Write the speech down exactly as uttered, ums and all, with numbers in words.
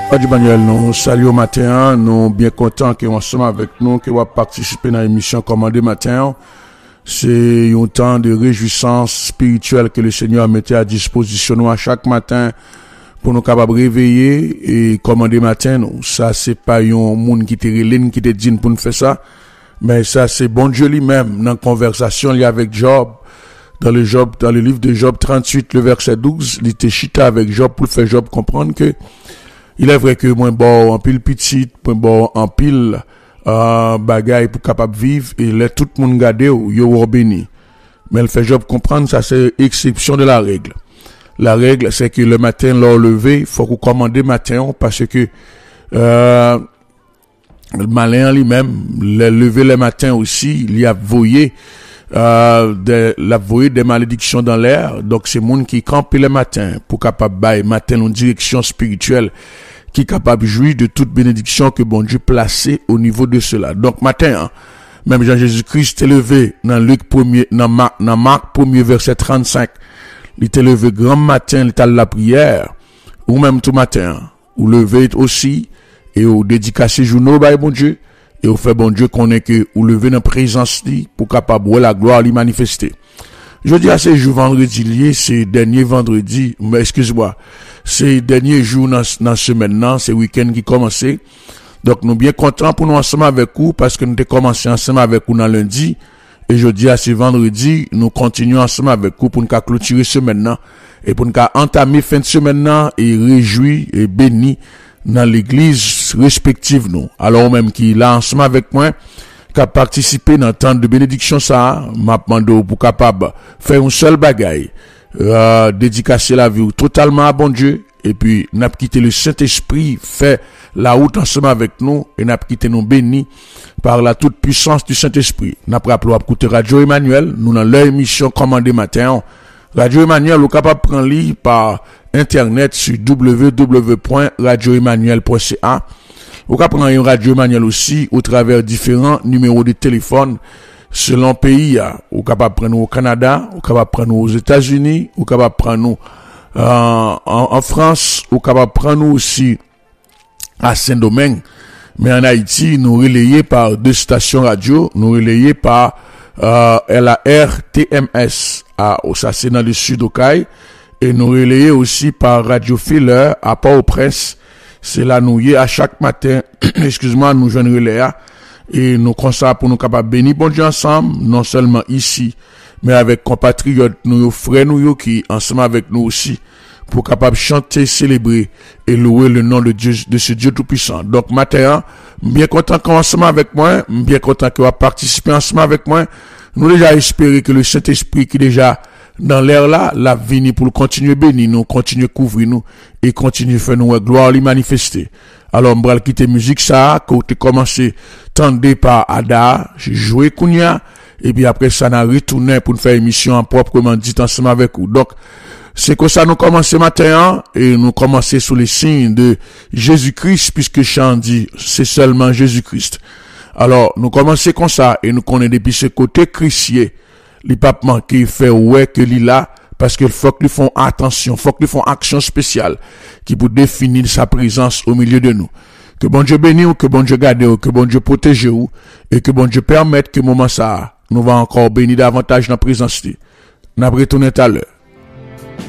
Radio Manuel, nous saluons matin, nous bien contents que ensemble avec nous, que vous participez dans l'émission Commandé matin. C'est un temps de réjouissance spirituelle que le Seigneur mettait à disposition nous à chaque matin pour nous capables de réveiller et commander matin. Nous. Ça, c'est pas un monde qui te relève, qui te dit pour nous faire ça, mais ça, c'est bon Dieu lui-même dans la conversation il y a avec Job. Dans le Job, dans le livre de Job trente-huit, le verset douze, il était chita avec Job pour faire Job comprendre que il est vrai que moi bon en pile petite, moi bon en pile euh, bagaille pour capable vivre et là tout le monde garder yo béni. Mais le fait Job comprendre ça c'est exception de la règle. La règle c'est que le matin leur lever, faut qu'on commande matin parce que euh, le malin lui-même le lever le matin aussi, il y a voyé euh de la voyé des malédictions dans l'air. Donc c'est monde qui campe le matin pour capable bailler matin une direction spirituelle qui est capable de jouir de toute bénédiction que bon Dieu placé au niveau de cela. Donc matin, hein, même Jean-Jésus-Christ est levé dans Luc premier, dans Marc, dans Marc premier verset trente-cinq. Il est levé grand matin, il est à la prière, ou même tout matin, ou levé aussi, et ou dédicacé journaux, bah, bon Dieu, et au fait bon Dieu qu'on est que, ou levé dans présence li, pour capable voir la gloire lui manifester. Je dis à ces jours vendredi lié, c'est dernier vendredi, mais excuse-moi, c'est dernier jour dans, dans semaine, non, c'est week-end qui commençait. Donc, nous bien contents pour nous ensemble avec vous, parce que nous avons commencé ensemble avec vous dans lundi, et je dis à ce vendredi, nous continuons ensemble avec vous pour nous clôturer semaine, non, et pour nous entamer fin de semaine, non, et réjouir et bénir dans l'église respective, nous. Alors, même qui là ensemble avec moi, qui a participé dans le temps de bénédiction ça, m'a demandé pour capable faire un seul bagaille, euh, dédicacer la vie totalement à bon Dieu, et puis n'a quitté le Saint-Esprit, fait la route ensemble avec nous, et n'a quitté nous bénis par la toute puissance du Saint-Esprit. N'a pas rappelé à écouter Radio Emmanuel, nous dans leur émission Commandé matin. Radio Emmanuel, vous capable prendre ligne par internet sur w w w point radio emmanuel point c a. Vous pouvez prendre une radio Emmanuel aussi au travers différents numéros de téléphone selon pays. Vous pouvez prendre au Canada, vous pouvez prendre aux États-Unis, vous pouvez prendre euh, en, en France, vous pouvez prendre aussi à Saint-Domingue. Mais en Haïti, nous relayés par deux stations radio, nous relayés par euh, L A R T M S, à, ça c'est dans le sud d'Okaï, et nous relayés aussi par Radio Filler à Port-au-Prince. C'est là nous y à chaque matin, excuse-moi, nous jeunes relais et nous consacrons pour nous capables bénir bon Dieu ensemble, non seulement ici, mais avec compatriotes, nous frères nous qui ensemble avec nous aussi, pour capable chanter, célébrer et louer le nom de Dieu, de ce Dieu tout-puissant. Donc matin, bien content qu'on ensemble avec moi, bien content que vous participez ensemble avec moi. Nous déjà espérer que le Saint-Esprit qui déjà dans l'air là, la vini pour continuer bénir nous, continuer couvrir nous et continuer faire nous gloire lui manifester. Alors, on va quitter musique ça, quand tu commencé tendé par Ada, j'ai joué Kounia, et puis après ça, on a retourné pour nous faire émission en proprement dit ensemble avec vous. Donc, c'est que ça nous commence ce matin, et nous commençons sous les signes de Jésus-Christ, puisque Chant dit, c'est seulement Jésus-Christ. Alors, nous commençons comme ça, et nous connaissons depuis ce côté chrétien, les papes manquent, fait ouais que l'il là, parce qu'il faut qu'ils font attention, faut qu'ils font action spéciale, qui pour définir sa présence au milieu de nous. Que bon Dieu bénisse, que bon Dieu garde, que bon Dieu protège, et que bon Dieu permette que moment ça, nous va encore bénir davantage dans la présence. Nous allons retourner tout à l'heure.